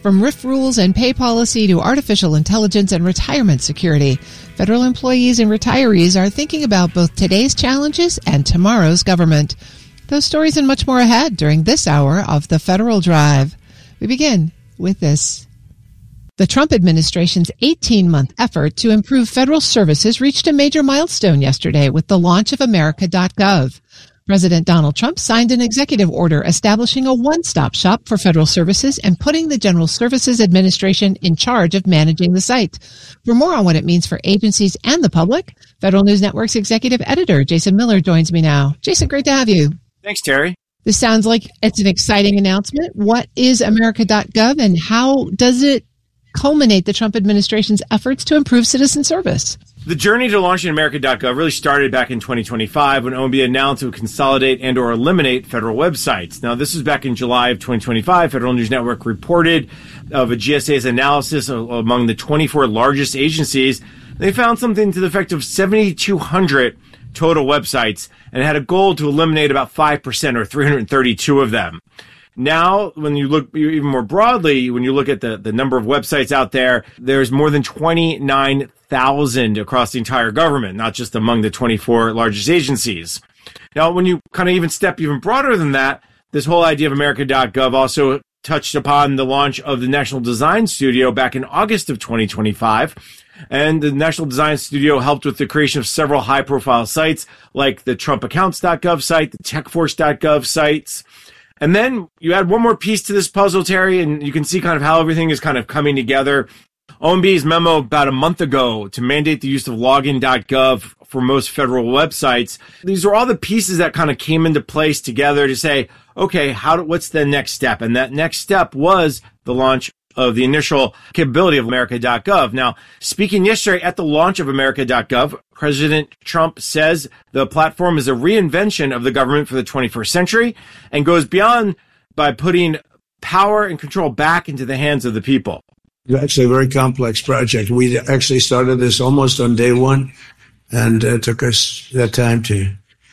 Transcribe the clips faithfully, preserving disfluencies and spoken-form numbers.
From R I F rules and pay policy to artificial intelligence and retirement security, federal employees and retirees are thinking about both today's challenges and tomorrow's government. Those stories and much more ahead during this hour of the Federal Drive. We begin with this. The Trump administration's eighteen-month effort to improve federal services reached a major milestone yesterday with the launch of America dot gov. President Donald Trump signed an executive order establishing a one-stop shop for federal services and putting the General Services Administration in charge of managing the site. For more on what it means for agencies and the public, Federal News Network's executive editor, Jason Miller, joins me now. Jason, great to have you. Thanks, Terry. This sounds like it's an exciting announcement. What is America dot gov and how does it culminate the Trump administration's efforts to improve citizen service? The journey to launching America dot gov really started back in twenty twenty-five when O M B announced it would consolidate and or eliminate federal websites. Now, this was back in July of twenty twenty-five. Federal News Network reported of a G S A's analysis of, among the twenty-four largest agencies. They found something to the effect of seven thousand two hundred total websites and had a goal to eliminate about five percent or three hundred thirty-two of them. Now, when you look even more broadly, when you look at the, the number of websites out there, there's more than twenty-nine thousand across the entire government, not just among the twenty-four largest agencies. Now, when you kind of even step even broader than that, this whole idea of America dot gov also touched upon the launch of the National Design Studio back in August of twenty twenty-five. And the National Design Studio helped with the creation of several high-profile sites like the Trump Accounts dot gov site, the Tech Force dot gov sites. And then you add one more piece to this puzzle, Terry, and you can see kind of how everything is kind of coming together. O M B's memo about a month ago to mandate the use of login dot gov for most federal websites. These are all the pieces that kind of came into place together to say, okay, how do, what's the next step? And that next step was the launch of the initial capability of America dot gov. Now, speaking yesterday at the launch of America dot gov, President Trump says the platform is a reinvention of the government for the twenty-first century and goes beyond by putting power and control back into the hands of the people. It's actually a very complex project. We actually started this almost on day one, and it took us that time to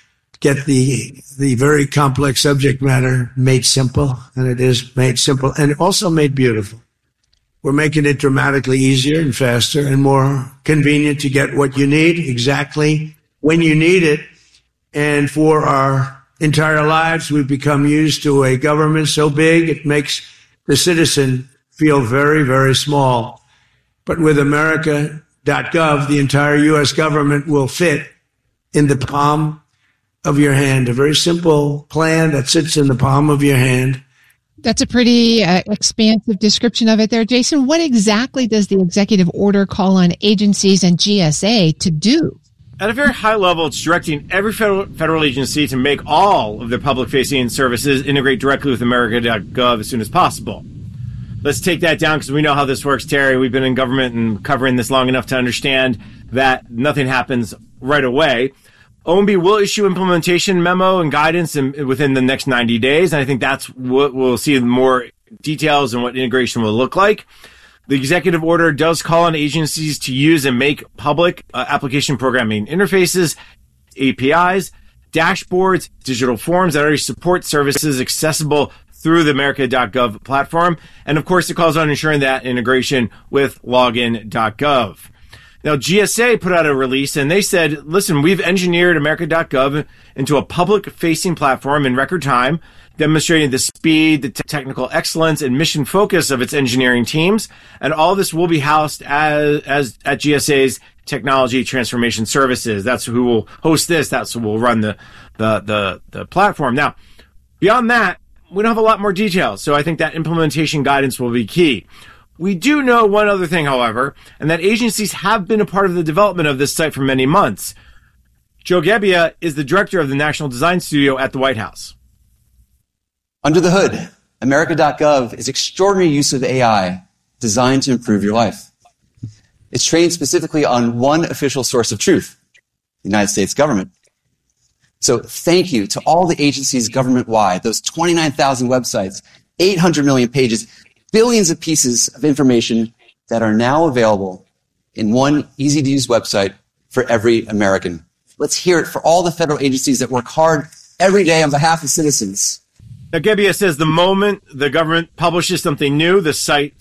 get the the very complex subject matter made simple, and it is made simple and also made beautiful. We're making it dramatically easier and faster and more convenient to get what you need exactly when you need it. And for our entire lives, we've become used to a government so big it makes the citizen feel very, very small. But with America dot gov, the entire U S government will fit in the palm of your hand, a very simple plan that sits in the palm of your hand. That's a pretty uh, expansive description of it there. Jason, what exactly does the executive order call on agencies and G S A to do? At a very high level, it's directing every federal, federal agency to make all of their public-facing services integrate directly with America dot gov as soon as possible. Let's take that down because we know how this works, Terry. We've been in government and covering this long enough to understand that nothing happens right away. O M B will issue implementation memo and guidance in, within the next ninety days. And I think that's what we'll see more details and what integration will look like. The executive order does call on agencies to use and make public uh, application programming interfaces, A P Is, dashboards, digital forms that already support services accessible through the America dot gov platform. And of course, it calls on ensuring that integration with login dot gov. Now, G S A put out a release and they said, listen, we've engineered America dot gov into a public-facing platform in record time, demonstrating the speed, the t- technical excellence, and mission focus of its engineering teams. And all this will be housed as, as at G S A's Technology Transformation Services. That's who will host this. That's who will run the, the, the, the platform. Now, beyond that, we don't have a lot more details. So I think that implementation guidance will be key. We do know one other thing, however, and that agencies have been a part of the development of this site for many months. Joe Gebbia is the director of the National Design Studio at the White House. Under the hood, America dot gov is extraordinary use of A I designed to improve your life. It's trained specifically on one official source of truth, the United States government. So thank you to all the agencies government-wide, those twenty-nine thousand websites, eight hundred million pages, billions of pieces of information that are now available in one easy-to-use website for every American. Let's hear it for all the federal agencies that work hard every day on behalf of citizens. Now, Gebbia says the moment the government publishes something new, the site